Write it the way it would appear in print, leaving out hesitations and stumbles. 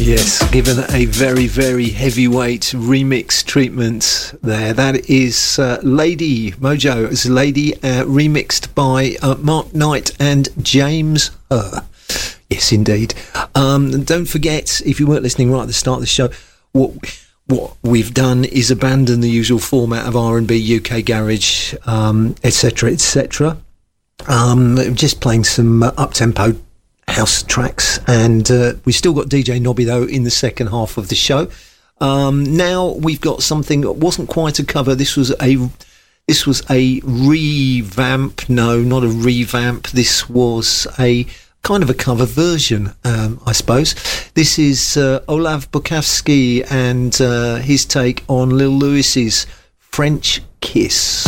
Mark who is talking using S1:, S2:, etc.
S1: Yes, given a very, very heavyweight remix treatment there. That is Lady Mojo. It's Lady remixed by Mark Knight and James Herr. Yes, indeed. Don't forget, if you weren't listening right at the start of the show, what we've done is abandon the usual format of R&B, UK garage, etc., etc. Just playing some up-tempo house tracks, and we still got DJ Nobby though in the second half of the show. Now we've got something that wasn't quite a cover. This was a revamp. No, not a revamp. This was a kind of a cover version, I suppose. This is Olav Bukowski and his take on Lil Lewis's French Kiss.